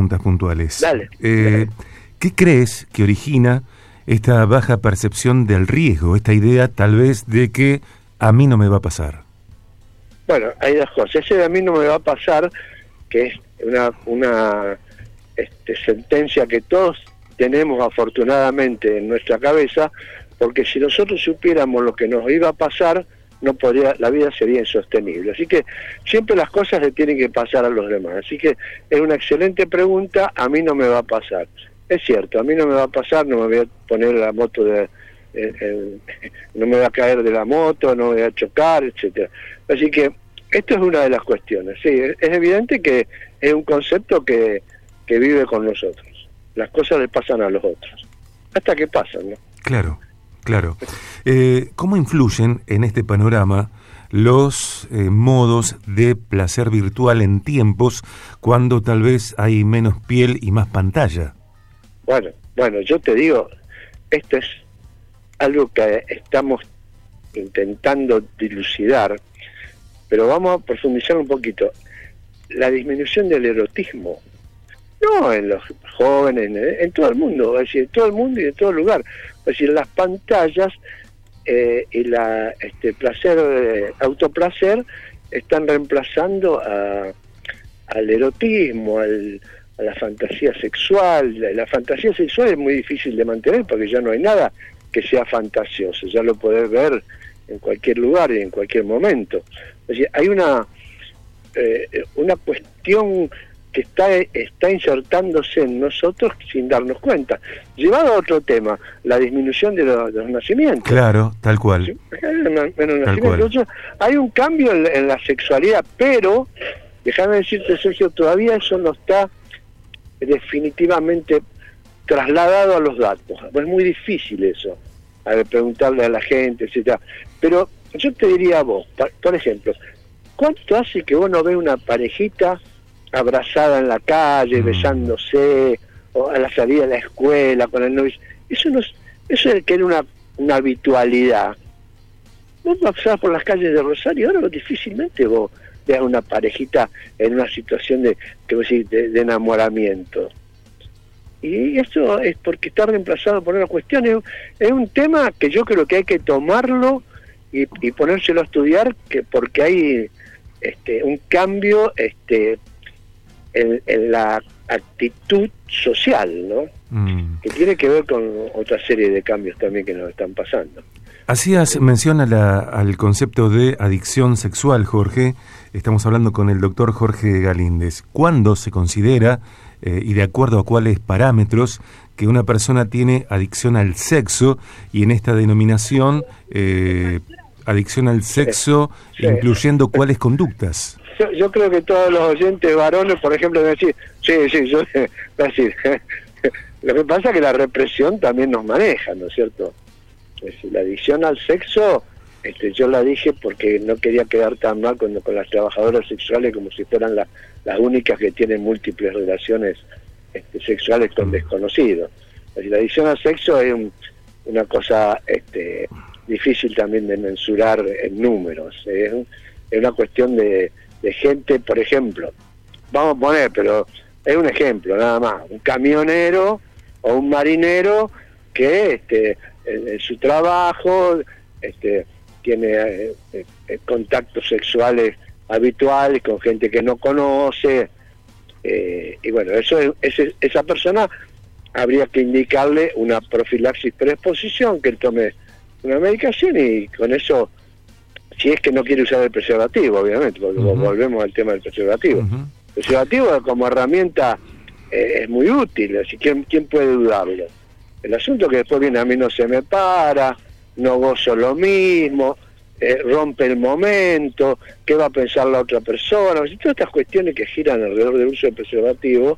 preguntas puntuales. Dale. ¿Qué crees que origina esta baja percepción del riesgo, esta idea tal vez de que a mí no me va a pasar? Bueno, hay dos cosas. Ese de a mí no me va a pasar, que es una sentencia que todos tenemos afortunadamente en nuestra cabeza, porque si nosotros supiéramos lo que nos iba a pasar, no podría, la vida sería insostenible. Así que siempre las cosas le tienen que pasar a los demás. Así que es una excelente pregunta, a mí no me va a pasar. Es cierto, a mí no me va a pasar, no me voy a poner la moto no me va a caer de la moto, no me voy a chocar, etcétera. Así que esto es una de las cuestiones. Sí, es evidente que es un concepto que vive con nosotros. Las cosas le pasan a los otros, hasta que pasan, ¿no? Claro. ¿Cómo influyen en este panorama los modos de placer virtual en tiempos cuando tal vez hay menos piel y más pantalla? Bueno, yo te digo, esto es algo que estamos intentando dilucidar, pero vamos a profundizar un poquito. La disminución del erotismo, no en los jóvenes, en todo el mundo, es decir, en todo el mundo y en todo lugar. Es decir, las pantallas y placer, autoplacer, están reemplazando al erotismo, a la fantasía sexual. La fantasía sexual es muy difícil de mantener porque ya no hay nada que sea fantasioso, ya lo podés ver en cualquier lugar y en cualquier momento. Es decir, hay una cuestión que está insertándose en nosotros sin darnos cuenta. Llevado a otro tema, la disminución de los nacimientos. Claro, tal cual. ¿Sí? Entonces, hay un cambio en la sexualidad, pero, déjame decirte, Sergio, todavía eso no está definitivamente trasladado a los datos. Es muy difícil eso, a ver, preguntarle a la gente, etcétera. Pero yo te diría a vos, por ejemplo, ¿cuánto hace que vos no ves una parejita abrazada en la calle, besándose, o a la salida de la escuela con el novio? Eso es que era una habitualidad. Vos pasás por las calles de Rosario, ahora difícilmente vos veas una parejita en una situación de enamoramiento. Y eso es porque está reemplazado por una cuestión. Es un tema que yo creo que hay que tomarlo y ponérselo a estudiar, porque hay un cambio en la actitud social, ¿no? Que tiene que ver con otra serie de cambios también que nos están pasando. Hacías mención al concepto de adicción sexual, Jorge. Estamos hablando con el doctor Jorge Galíndez. ¿Cuándo se considera, y de acuerdo a cuáles parámetros, que una persona tiene adicción al sexo? Y en esta denominación, adicción al sexo, sí, incluyendo cuáles conductas. Yo creo que todos los oyentes varones, por ejemplo, van a decir, yo voy a decir, lo que pasa es que la represión también nos maneja, ¿no es cierto? Es decir, la adicción al sexo, yo la dije porque no quería quedar tan mal con las trabajadoras sexuales como si fueran las únicas que tienen múltiples relaciones sexuales con desconocidos. Es decir, la adicción al sexo es una cosa difícil también de mensurar en números. Es una cuestión de gente, por ejemplo, vamos a poner, pero es un ejemplo nada más, un camionero o un marinero que en su trabajo tiene contactos sexuales habituales con gente que no conoce, y bueno, esa persona habría que indicarle una profilaxis preexposición, que él tome una medicación, y con eso, si es que no quiere usar el preservativo, obviamente, porque volvemos al tema del preservativo. El preservativo como herramienta es muy útil, así que ¿quién puede dudarlo? El asunto es que después viene, a mí no se me para, no gozo lo mismo, rompe el momento, qué va a pensar la otra persona, y todas estas cuestiones que giran alrededor del uso del preservativo,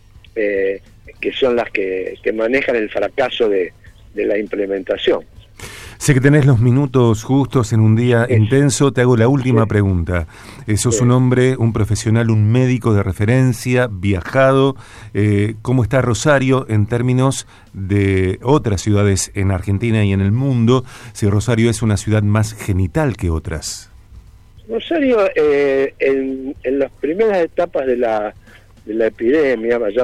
que son las que manejan el fracaso de la implementación. Sé que tenés los minutos justos en un día intenso. Te hago la última pregunta. Sos un hombre, un profesional, un médico de referencia, viajado. ¿Cómo está Rosario en términos de otras ciudades en Argentina y en el mundo? Si Rosario es una ciudad más genital que otras. Rosario, en las primeras etapas de la epidemia, allá